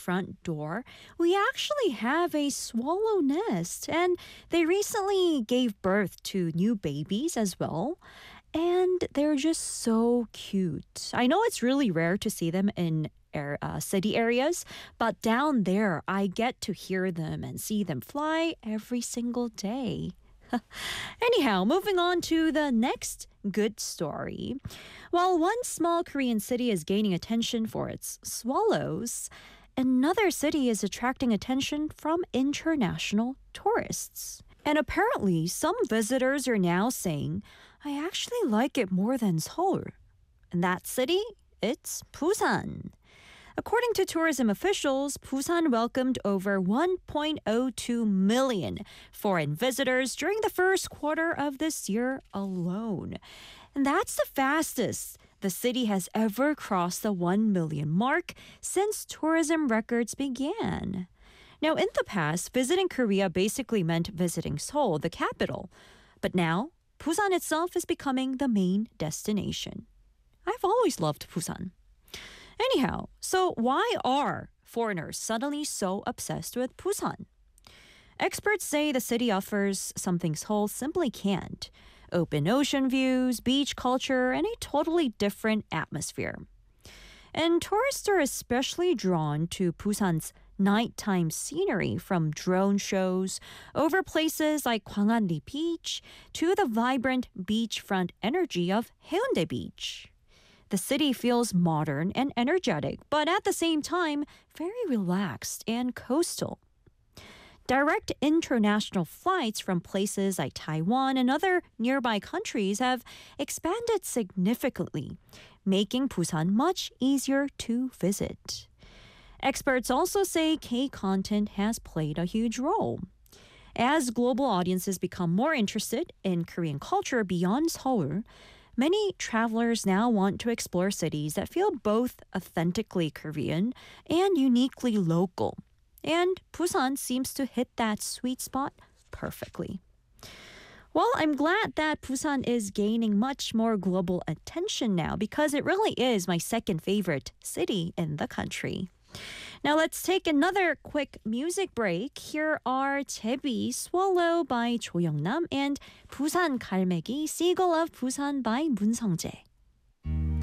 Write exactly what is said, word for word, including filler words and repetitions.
front door, we actually have a swallow nest, and they recently gave birth to new babies as well. And they're just so cute. I know it's really rare to see them in air, uh, city areas, but down there, I get to hear them and see them fly every single day. Anyhow, moving on to the next good story. While one small Korean city is gaining attention for its swallows, another city is attracting attention from international tourists. And apparently, some visitors are now saying, I actually like it more than Seoul. And that city? It's Busan. According to tourism officials, Busan welcomed over one point zero two million foreign visitors during the first quarter of this year alone. And that's the fastest the city has ever crossed the one million mark since tourism records began. Now, in the past, visiting Korea basically meant visiting Seoul, the capital. But now, Busan itself is becoming the main destination. I've always loved Busan. Anyhow, so why are foreigners suddenly so obsessed with Busan? Experts say the city offers something Seoul simply can't. Open ocean views, beach culture, and a totally different atmosphere. And tourists are especially drawn to Busan's nighttime scenery, from drone shows over places like Gwanghwanery Beach to the vibrant beachfront energy of Haeundae Beach. The city feels modern and energetic, but at the same time, very relaxed and coastal. Direct international flights from places like Taiwan and other nearby countries have expanded significantly, making Busan much easier to visit. Experts also say K-content has played a huge role. As global audiences become more interested in Korean culture beyond Seoul, many travelers now want to explore cities that feel both authentically Korean and uniquely local. And Busan seems to hit that sweet spot perfectly. Well, I'm glad that Busan is gaining much more global attention now because it really is my second favorite city in the country. Now let's take another quick music break. Here are 제비 Swallow by 조영남 and 부산 갈매기 Seagull of Busan by 문성재.